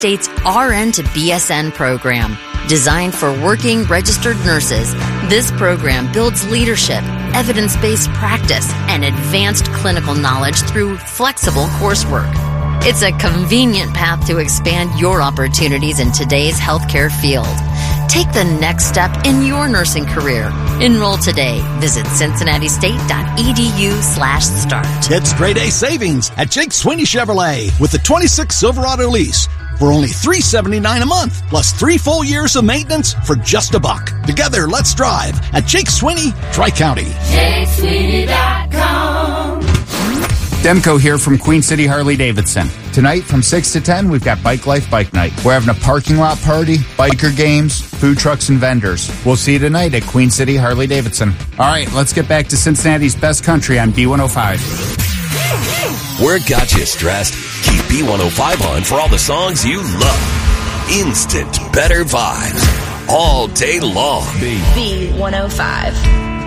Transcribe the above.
State's RN to BSN program. Designed for working registered nurses, this program builds leadership, evidence-based practice, and advanced clinical knowledge through flexible coursework. It's a convenient path to expand your opportunities in today's healthcare field. Take the next step in your nursing career. Enroll today. Visit cincinnati-state.edu/start. Get straight A savings at Jake Sweeney Chevrolet with the 26 Silverado lease for only $379 a month, plus 3 full years of maintenance for just $1. Together, let's drive at Jake Sweeney, Tri-County. JakeSweeney.com. Demko here from Queen City Harley-Davidson. Tonight from 6 to 10, we've got Bike Life Bike Night. We're having a parking lot party, biker games, food trucks, and vendors. We'll see you tonight at Queen City Harley-Davidson. All right, let's get back to Cincinnati's best country on B105. We're got you stressed. Keep B105 on for all the songs you love. Instant better vibes all day long. B105.